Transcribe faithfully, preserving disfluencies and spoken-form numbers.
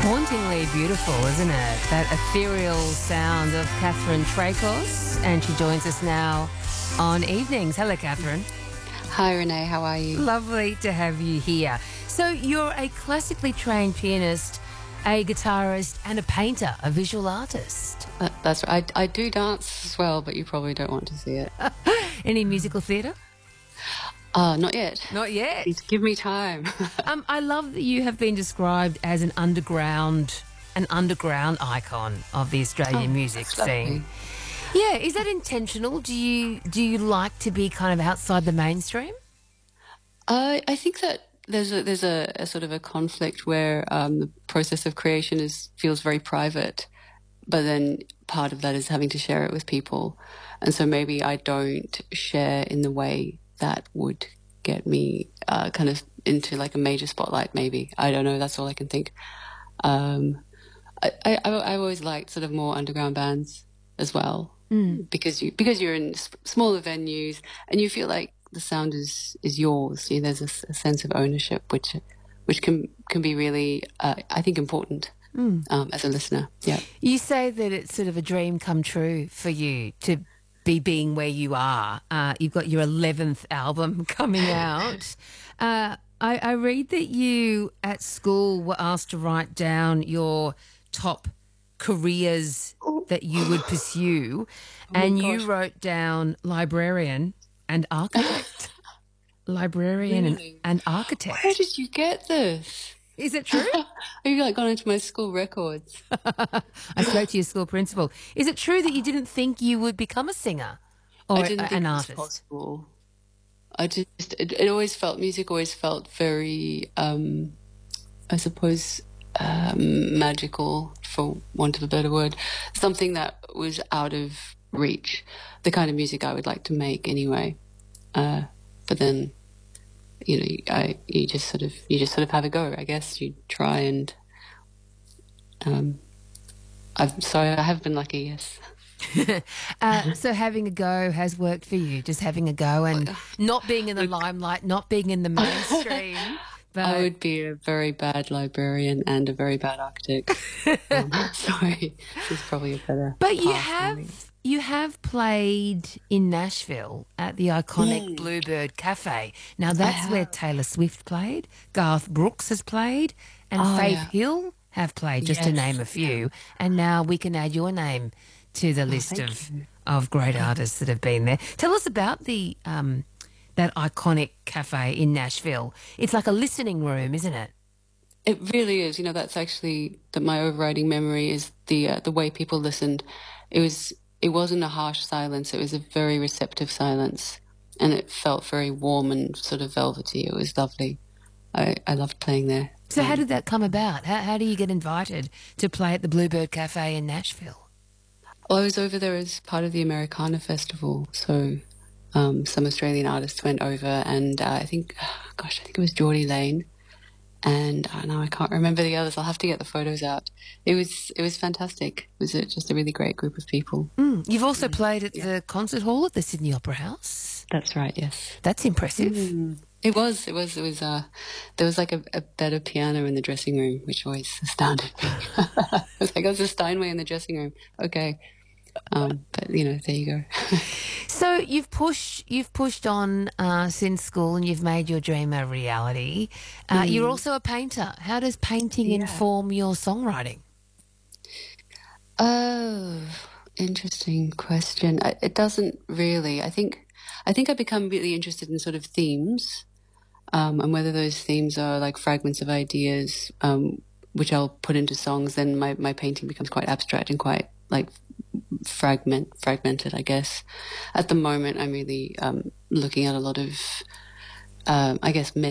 Hauntingly beautiful, isn't it? That ethereal sound of Catherine Tracos, and she joins us now on Evenings. Hello, Catherine. Hi, Renee. How are you? Lovely to have you here. So you're a classically trained pianist, a guitarist, and a painter, a visual artist. That, that's right. I, I do dance as well, but you probably don't want to see it. Any musical theatre? Uh, not yet. Not yet. Please give me time. um, I love that you have been described as an underground, an underground icon of the Australian Oh, music that's lovely. scene. Yeah, is that intentional? Do you do you like to be kind of outside the mainstream? I I think that there's a, there's a, a sort of a conflict where um, the process of creation is feels very private, but then part of that is having to share it with people, and so maybe I don't share in the way that would get me uh, kind of into like a major spotlight. Maybe I don't know. That's all I can think. Um, I, I I always liked sort of more underground bands as well. Mm. Because you because you're in s- smaller venues and you feel like the sound is is yours. You know, there's a, s- a sense of ownership, which which can can be really uh, I think important mm. um, as a listener. Yeah, you say that it's sort of a dream come true for you to be being where you are. Uh, you've got your eleventh album coming out. uh, I, I read that you at school were asked to write down your top careers that you would pursue, oh and you wrote down librarian and architect. Librarian really? and, and architect. Where did you get this? Is it true? Have you like gone into my school records? I spoke to your school principal. Is it true that you didn't think you would become a singer or I didn't a, think an it artist? Was possible. I just it, it always felt music always felt very um, I suppose um, magical, for want of a better word, something that was out of reach, the kind of music I would like to make anyway. Uh, but then, you know, I you just sort of you just sort of have a go. I guess you try and. Um, I'm sorry, I have been lucky. Yes. uh, so having a go has worked for you, just having a go and not being in the limelight, not being in the mainstream. But I would be a very bad librarian and a very bad architect. um, sorry, this is probably a better. But you have you have played in Nashville at the iconic mm. Bluebird Cafe. Now that's where Taylor Swift played, Garth Brooks has played, and oh, Faith yeah. Hill have played, just yes. to name a few. And now we can add your name to the list oh, of of great artists that have been there. Tell us about the um, that iconic cafe in Nashville. It's like a listening room, isn't it? It really is. You know, that's actually that my overriding memory is the uh, the way people listened. It was it wasn't a harsh silence. It was a very receptive silence, and it felt very warm and sort of velvety. It was lovely. I, I loved playing there. So um, how did that come about? How, how do you get invited to play at the Bluebird Cafe in Nashville? Well, I was over there as part of the Americana Festival, so um, some Australian artists went over, and uh, I think, gosh, I think it was Geordie Lane, and uh, now I can't remember the others. I'll have to get the photos out. It was it was fantastic. It was a, just a really great group of people. Mm. You've also played at yeah. the concert hall at the Sydney Opera House. That's right. Yes, that's impressive. Mm. It was. It was. It was. Uh, there was like a, a better piano in the dressing room, which always astounded me. I was like, "Oh, there's a Steinway in the dressing room." Okay. Um, but you know, there you go. So you've pushed, you've pushed on uh, since school, and you've made your dream a reality. Uh, mm. You're also a painter. How does painting yeah. inform your songwriting? Oh, interesting question. I, it doesn't really. I think, I think I become really interested in sort of themes, um, and whether those themes are like fragments of ideas, um, which I'll put into songs. Then my my painting becomes quite abstract and quite like. fragment fragmented I guess. At the moment I'm really um, looking at a lot of um, I guess